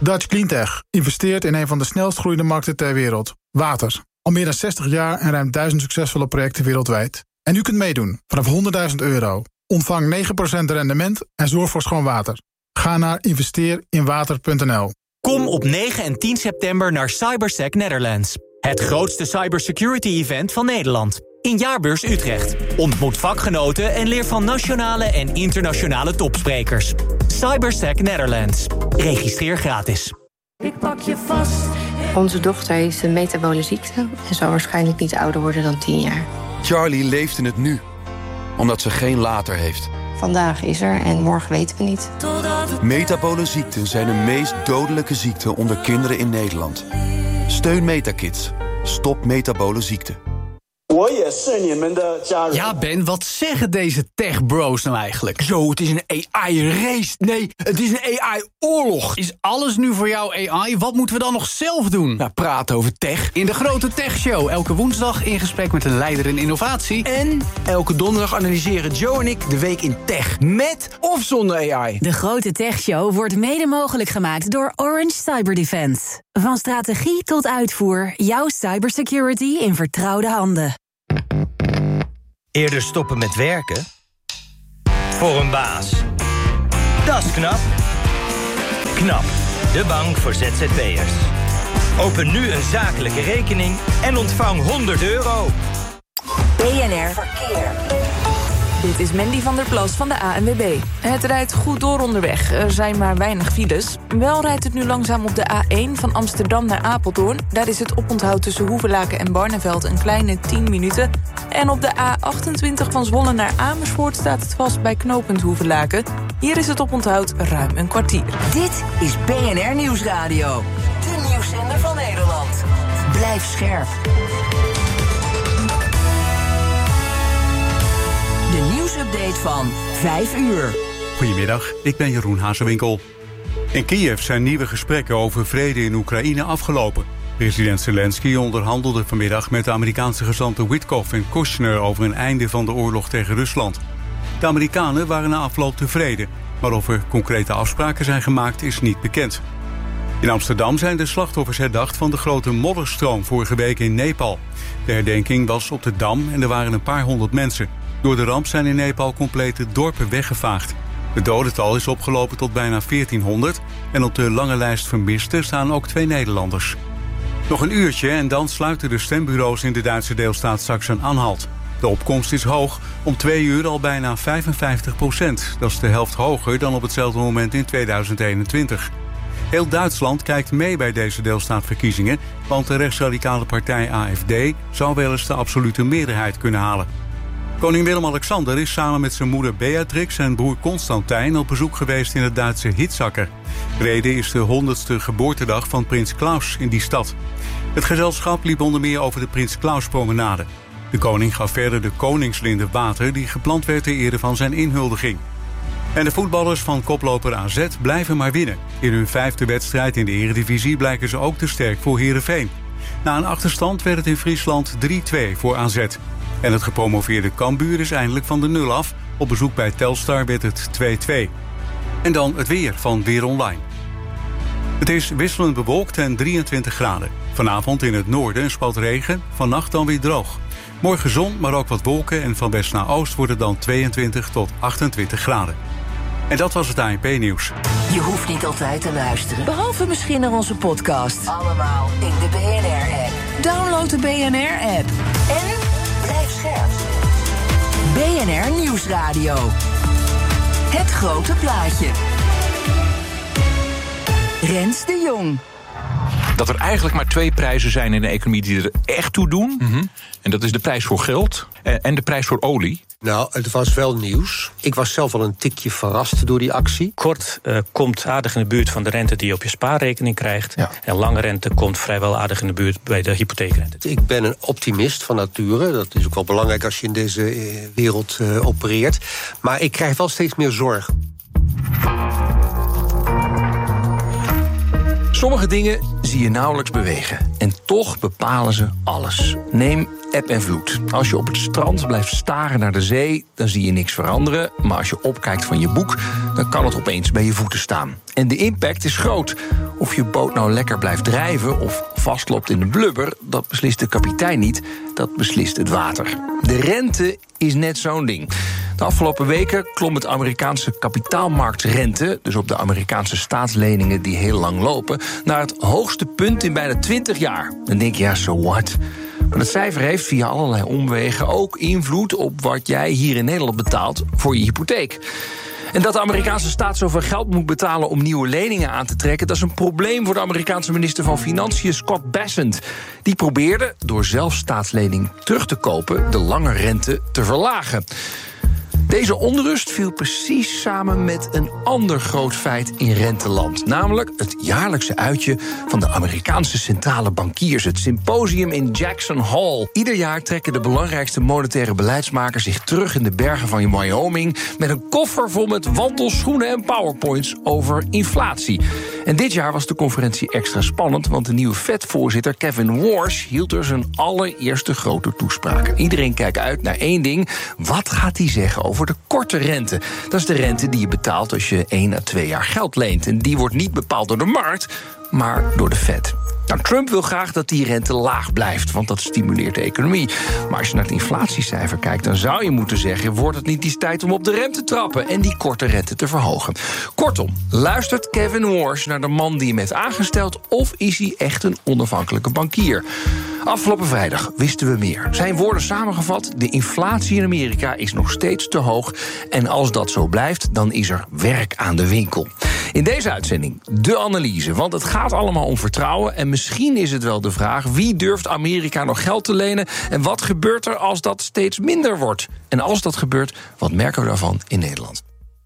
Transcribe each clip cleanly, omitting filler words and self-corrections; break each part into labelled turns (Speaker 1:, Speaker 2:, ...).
Speaker 1: Dutch Cleantech investeert in een van de snelst groeiende markten ter wereld. Water. Al meer dan 60 jaar en ruim 1000 succesvolle projecten wereldwijd. En u kunt meedoen vanaf €100.000. Ontvang 9% rendement en zorg voor schoon water. Ga naar investeerinwater.nl.
Speaker 2: Kom op 9 en 10 september naar Cybersec Netherlands. Het grootste cybersecurity-event van Nederland. In Jaarbeurs Utrecht. Ontmoet vakgenoten en leer van nationale en internationale topsprekers. Cybersec Netherlands. Registreer gratis.
Speaker 3: Ik pak je vast.
Speaker 4: Onze dochter heeft een metabole ziekte en zal waarschijnlijk niet ouder worden dan 10 jaar.
Speaker 5: Charlie leeft in het nu, omdat ze geen later heeft.
Speaker 4: Vandaag is er en morgen weten we niet.
Speaker 5: Metabole ziekten zijn de meest dodelijke ziekte onder kinderen in Nederland. Steun Metakids. Stop metabole ziekte.
Speaker 6: Ja, Ben, wat zeggen deze tech-bros nou eigenlijk? Zo, het is een AI-race. Nee, het is een AI-oorlog. Is alles nu voor jou AI? Wat moeten we dan nog zelf doen? Nou, praten over tech. In de Grote Tech Show. Elke woensdag in gesprek met een leider in innovatie. En elke donderdag analyseren Joe en ik de week in tech. Met of zonder AI.
Speaker 7: De Grote Tech Show wordt mede mogelijk gemaakt door Orange Cyber Defense. Van strategie tot uitvoer. Jouw cybersecurity in vertrouwde handen.
Speaker 8: Eerder stoppen met werken? Voor een baas. Dat is knap. KNAP, de bank voor ZZP'ers. Open nu een zakelijke rekening en ontvang €100.
Speaker 9: BNR Verkeer. Dit is Mandy van der Plas van de ANWB. Het rijdt goed door onderweg. Er zijn maar weinig files. Wel rijdt het nu langzaam op de A1 van Amsterdam naar Apeldoorn. Daar is het oponthoud tussen Hoevelaken en Barneveld een kleine 10 minuten. En op de A28 van Zwolle naar Amersfoort staat het vast bij knooppunt Hoevelaken. Hier is het oponthoud ruim een kwartier.
Speaker 3: Dit is BNR Nieuwsradio. De nieuwszender van Nederland. Blijf scherp. De nieuwsupdate van 5 uur.
Speaker 10: Goedemiddag, ik ben Jeroen Hazewinkel. In Kiev zijn nieuwe gesprekken over vrede in Oekraïne afgelopen. President Zelensky onderhandelde vanmiddag met de Amerikaanse gezanten Witkoff en Kushner over een einde van de oorlog tegen Rusland. De Amerikanen waren na afloop tevreden, maar of er concrete afspraken zijn gemaakt is niet bekend. In Amsterdam zijn de slachtoffers herdacht van de grote modderstroom vorige week in Nepal. De herdenking was op de Dam en er waren een paar honderd mensen. Door de ramp zijn in Nepal complete dorpen weggevaagd. Het dodental is opgelopen tot bijna 1400 en op de lange lijst vermisten staan ook 2 Nederlanders. Nog een uurtje en dan sluiten de stembureaus in de Duitse deelstaat Sachsen-Anhalt. De opkomst is hoog, om 2 uur al bijna 55%. Dat is de helft hoger dan op hetzelfde moment in 2021. Heel Duitsland kijkt mee bij deze deelstaatverkiezingen, want de rechtsradicale partij AfD zou wel eens de absolute meerderheid kunnen halen. Koning Willem-Alexander is samen met zijn moeder Beatrix en broer Constantijn op bezoek geweest in het Duitse Hitzacker. Reden is de 100ste geboortedag van prins Klaus in die stad. Het gezelschap liep onder meer over de Prins Klaus-promenade. De koning gaf verder de koningslinde water die geplant werd ter ere van zijn inhuldiging. En de voetballers van koploper AZ blijven maar winnen. In hun 5e wedstrijd in de Eredivisie blijken ze ook te sterk voor Heerenveen. Na een achterstand werd het in Friesland 3-2 voor AZ. En het gepromoveerde Cambuur is eindelijk van de 0 af. Op bezoek bij Telstar werd het 2-2. En dan het weer van Weer Online. Het is wisselend bewolkt en 23 graden. Vanavond in het noorden een spat regen, vannacht dan weer droog. Morgen zon, maar ook wat wolken en van west naar oost wordt het dan 22 tot 28 graden. En dat was het ANP-nieuws.
Speaker 3: Je hoeft niet altijd te luisteren, behalve misschien naar onze podcast. Allemaal in de BNR-app. Download de BNR-app. En blijf scherp. BNR Nieuwsradio. Het grote plaatje. Rens de Jong.
Speaker 11: Dat er eigenlijk maar 2 prijzen zijn in de economie die er echt toe doen. Mm-hmm. En dat is de prijs voor geld en de prijs voor olie.
Speaker 12: Nou, het was wel nieuws. Ik was zelf wel een tikje verrast door die actie.
Speaker 13: Kort komt aardig in de buurt van de rente die je op je spaarrekening krijgt. Ja. En lange rente komt vrijwel aardig in de buurt bij de hypotheekrente.
Speaker 12: Ik ben een optimist van nature. Dat is ook wel belangrijk als je in deze wereld opereert. Maar ik krijg wel steeds meer zorgen.
Speaker 14: Sommige dingen zie je nauwelijks bewegen. En toch bepalen ze alles. Neem eb en vloed. Als je op het strand blijft staren naar de zee, dan zie je niks veranderen. Maar als je opkijkt van je boek, dan kan het opeens bij je voeten staan. En de impact is groot. Of je boot nou lekker blijft drijven of vastloopt in de blubber, dat beslist de kapitein niet, dat beslist het water. De rente is net zo'n ding. De afgelopen weken klom het Amerikaanse kapitaalmarktrente, dus op de Amerikaanse staatsleningen die heel lang lopen, naar het hoogste punt in bijna 20 jaar. Dan denk je, ja, so what? Maar dat cijfer heeft via allerlei omwegen ook invloed op wat jij hier in Nederland betaalt voor je hypotheek. En dat de Amerikaanse staat zoveel geld moet betalen om nieuwe leningen aan te trekken, dat is een probleem voor de Amerikaanse minister van Financiën, Scott Bessent. Die probeerde, door zelf staatslening terug te kopen, de lange rente te verlagen. Deze onrust viel precies samen met een ander groot feit in renteland. Namelijk het jaarlijkse uitje van de Amerikaanse centrale bankiers. Het symposium in Jackson Hole. Ieder jaar trekken de belangrijkste monetaire beleidsmakers zich terug in de bergen van Wyoming met een koffer vol met wandelschoenen en powerpoints over inflatie. En dit jaar was de conferentie extra spannend, want de nieuwe Fed-voorzitter Kevin Warsh hield er zijn allereerste grote toespraak. Iedereen kijkt uit naar één ding. Wat gaat hij zeggen over de korte rente? Dat is de rente die je betaalt als je 1 à 2 jaar geld leent. En die wordt niet bepaald door de markt, maar door de Fed. Nou, Trump wil graag dat die rente laag blijft, want dat stimuleert de economie. Maar als je naar het inflatiecijfer kijkt, dan zou je moeten zeggen, wordt het niet eens tijd om op de rem te trappen en die korte rente te verhogen? Kortom, luistert Kevin Warsh naar de man die hem heeft aangesteld, of is hij echt een onafhankelijke bankier? Afgelopen vrijdag wisten we meer. Zijn woorden samengevat: de inflatie in Amerika is nog steeds te hoog. En als dat zo blijft, dan is er werk aan de winkel. In deze uitzending de analyse, want het gaat allemaal om vertrouwen. En misschien is het wel de vraag: wie durft Amerika nog geld te lenen? En wat gebeurt er als dat steeds minder wordt? En als dat gebeurt, wat merken we daarvan in Nederland?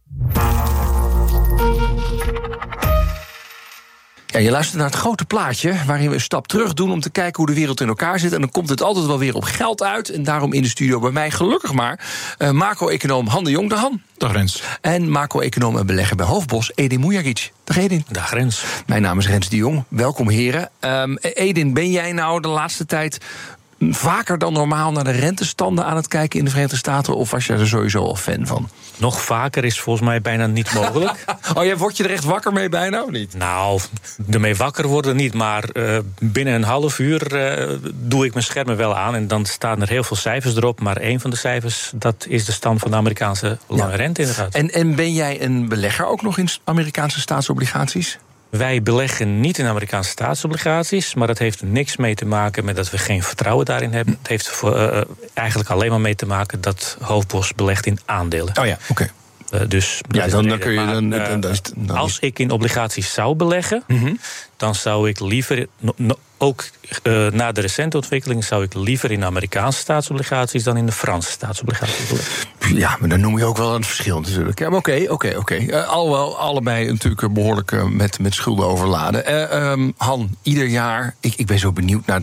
Speaker 14: Ja, je luistert naar het grote plaatje, waarin we een stap terug doen om te kijken hoe de wereld in elkaar zit. En dan komt het altijd wel weer op geld uit. En daarom in de studio bij mij, gelukkig maar, macro-econoom Han de Jong. Dag Han.
Speaker 11: Dag Rens.
Speaker 14: En macro-econoom en belegger bij Hoofdbos, Edin Mujagic. Dag Edin.
Speaker 11: Dag Rens.
Speaker 14: Mijn naam is Rens de Jong. Welkom heren. Edin, ben jij nou de laatste tijd vaker dan normaal naar de rentestanden aan het kijken in de Verenigde Staten, of was jij er sowieso al fan van?
Speaker 13: Nog vaker is volgens mij bijna niet mogelijk.
Speaker 14: Word je er echt wakker mee bijna, of niet?
Speaker 13: Nou, ermee wakker worden niet, maar binnen een half uur doe ik mijn schermen wel aan en dan staan er heel veel cijfers erop, maar één van de cijfers, dat is de stand van de Amerikaanse lange rente inderdaad.
Speaker 14: En ben jij een belegger ook nog in Amerikaanse staatsobligaties?
Speaker 13: Wij beleggen niet in Amerikaanse staatsobligaties, maar dat heeft niks mee te maken met dat we geen vertrouwen daarin hebben. Het heeft eigenlijk alleen maar mee te maken dat Hoofdbos belegt in aandelen.
Speaker 14: Oh ja, oké.
Speaker 13: Dus
Speaker 14: ja, dan kun je
Speaker 13: als ik in obligaties zou beleggen, dan zou ik liever ook na de recente ontwikkeling zou ik liever in Amerikaanse staatsobligaties dan in de Franse staatsobligaties beleggen.
Speaker 14: Ja, maar dan noem je ook wel een verschil natuurlijk. Ja, maar oké. Allebei natuurlijk behoorlijk met schulden overladen. Han, ieder jaar, ik ben zo benieuwd naar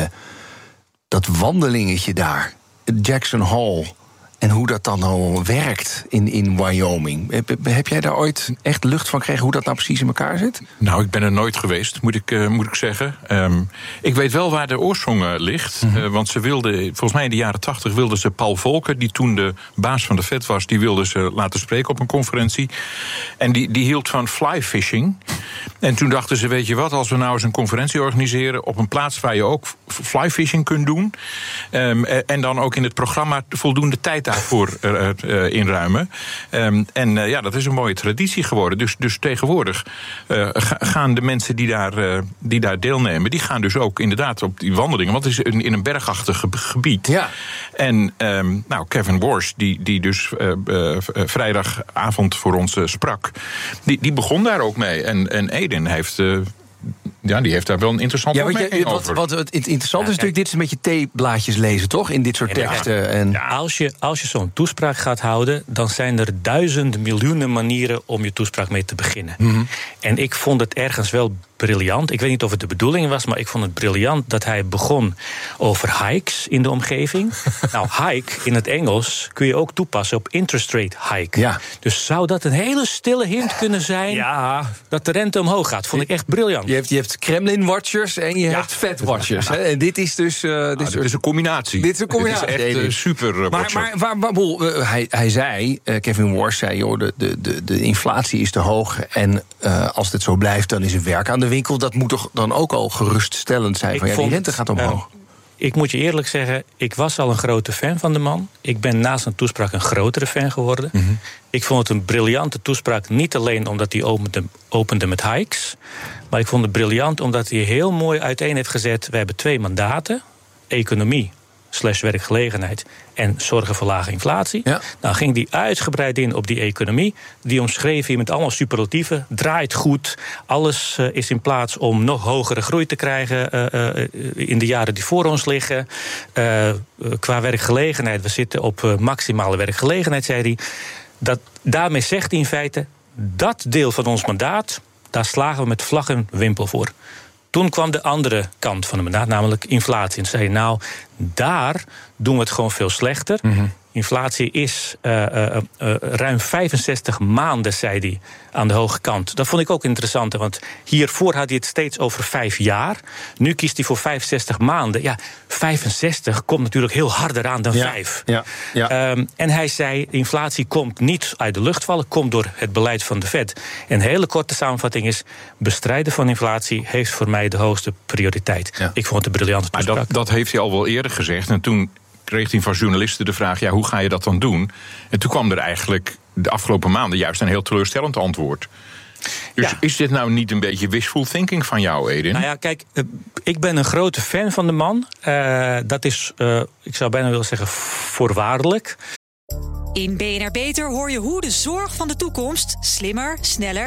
Speaker 14: dat wandelingetje daar, Jackson Hole. En hoe dat dan nou werkt in Wyoming. Heb jij daar ooit echt lucht van gekregen hoe dat nou precies in elkaar zit?
Speaker 11: Nou, ik ben er nooit geweest, moet ik zeggen. Ik weet wel waar de oorsprong ligt. Want ze wilden, volgens mij in de jaren 80 wilden ze Paul Volcker, die toen de baas van de Fed was, die wilden ze laten spreken op een conferentie. En die hield van fly fishing. En toen dachten ze, weet je wat, als we nou eens een conferentie organiseren op een plaats waar je ook fly fishing kunt doen. En dan ook in het programma voldoende tijd daarvoor inruimen. Ja, dat is een mooie traditie geworden. Dus tegenwoordig gaan de mensen die daar deelnemen, die gaan dus ook inderdaad op die wandelingen. Want het is in een bergachtig gebied. Ja. En Kevin Warsh, die dus vrijdagavond voor ons sprak, die begon daar ook mee. En Edin heeft die heeft daar wel een interessante opmerking over.
Speaker 14: Wat het interessante is natuurlijk, dit is een beetje theeblaadjes lezen, toch? In dit soort teksten.
Speaker 13: Ja, als je zo'n toespraak gaat houden, dan zijn er duizenden, miljoenen manieren om je toespraak mee te beginnen. En ik vond het ergens wel briljant. Ik weet niet of het de bedoeling was, maar ik vond het briljant dat hij begon over hikes in de omgeving. Nou, hike in het Engels kun je ook toepassen op interest rate hike. Ja. Dus zou dat een hele stille hint kunnen zijn dat de rente omhoog gaat? Vond ik echt briljant.
Speaker 14: Je hebt hebt Kremlin-watchers en je hebt Fed-watchers. Hè? En dit is dus...
Speaker 11: dit is een combinatie.
Speaker 14: Dit is een combinatie.
Speaker 11: Dit is echt super.
Speaker 14: Maar hij zei, Kevin Warsh zei, joh, de inflatie is te hoog. En als dit zo blijft, dan is er werk aan de winkel. Dat moet toch dan ook al geruststellend zijn. Die rente gaat omhoog.
Speaker 13: Ik moet je eerlijk zeggen, ik was al een grote fan van de man. Ik ben naast een toespraak een grotere fan geworden. Mm-hmm. Ik vond het een briljante toespraak, niet alleen omdat hij opende met hikes, maar ik vond het briljant omdat hij heel mooi uiteen heeft gezet. We hebben 2 mandaten, economie /werkgelegenheid en zorgen voor lage inflatie. Ja. Nou ging die uitgebreid in op die economie. Die omschreef hij met allemaal superlatieven. Draait goed, alles is in plaats om nog hogere groei te krijgen in de jaren die voor ons liggen. Qua werkgelegenheid, we zitten op maximale werkgelegenheid, zei hij. Daarmee zegt hij in feite, dat deel van ons mandaat, daar slagen we met vlag en wimpel voor. Toen kwam de andere kant van de mandaat, namelijk inflatie. En zei nou, daar doen we het gewoon veel slechter. Mm-hmm. Inflatie is ruim 65 maanden, zei hij, aan de hoge kant. Dat vond ik ook interessant, want hiervoor had hij het steeds over 5 jaar. Nu kiest hij voor 65 maanden. Ja, 65 komt natuurlijk heel harder aan dan 5. Ja. En hij zei, inflatie komt niet uit de lucht vallen, komt door het beleid van de Fed. En een hele korte samenvatting is, bestrijden van inflatie heeft voor mij de hoogste prioriteit. Ja. Ik vond het een briljante toespraak.
Speaker 11: Maar dat heeft hij al wel eerder gezegd. En toen kreeg hij van journalisten de vraag, hoe ga je dat dan doen? En toen kwam er eigenlijk de afgelopen maanden juist een heel teleurstellend antwoord. Dus is dit nou niet een beetje wishful thinking van jou, Edin?
Speaker 13: Nou ja, kijk, ik ben een grote fan van de man. Dat is, ik zou bijna willen zeggen, voorwaardelijk.
Speaker 15: In BNR Beter hoor je hoe de zorg van de toekomst slimmer, sneller